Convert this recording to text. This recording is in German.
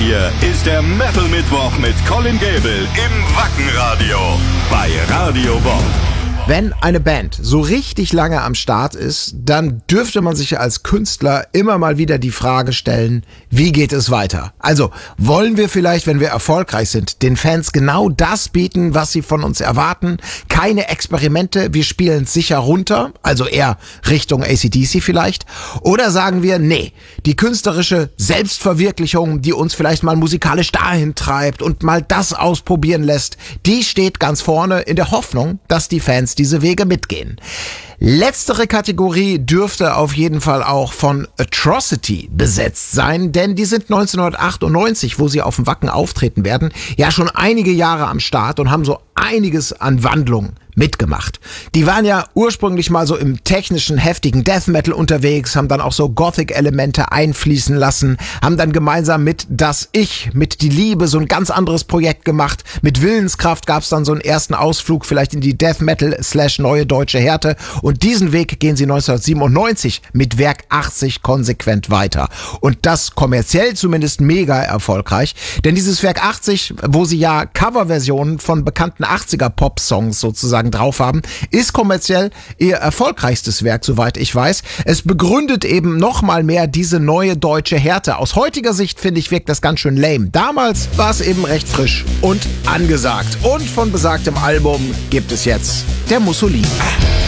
hier ist der Metal Mittwoch mit Colin Gable im Wackenradio bei Radio Bob. Wenn eine Band so richtig lange am Start ist, dann dürfte man sich als Künstler immer mal wieder die Frage stellen, wie geht es weiter? Also, wollen wir vielleicht, wenn wir erfolgreich sind, den Fans genau das bieten, was sie von uns erwarten? Keine Experimente, wir spielen sicher runter, also eher Richtung AC/DC vielleicht? Oder sagen wir, nee, die künstlerische Selbstverwirklichung, die uns vielleicht mal musikalisch dahin treibt und mal das ausprobieren lässt, die steht ganz vorne in der Hoffnung, dass die Fans diese Wege mitgehen. Letztere Kategorie dürfte auf jeden Fall auch von Atrocity besetzt sein, denn die sind 1998, wo sie auf dem Wacken auftreten werden, ja schon einige Jahre am Start und haben so einiges an Wandlung mitgemacht. Die waren ja ursprünglich mal so im technischen, heftigen Death Metal unterwegs, haben dann auch so Gothic-Elemente einfließen lassen, haben dann gemeinsam mit mit Die Liebe so ein ganz anderes Projekt gemacht. Mit Willenskraft gab es dann so einen ersten Ausflug vielleicht in die Death Metal / neue deutsche Härte und diesen Weg gehen sie 1997 mit Werk 80 konsequent weiter. Und das kommerziell zumindest mega erfolgreich, denn dieses Werk 80, wo sie ja Coverversionen von bekannten 80er-Pop-Songs sozusagen drauf haben, ist kommerziell ihr erfolgreichstes Werk, soweit ich weiß. Es begründet eben noch mal mehr diese neue deutsche Härte. Aus heutiger Sicht, finde ich, wirkt das ganz schön lame. Damals war es eben recht frisch und angesagt. Und von besagtem Album gibt es jetzt der Mussolini.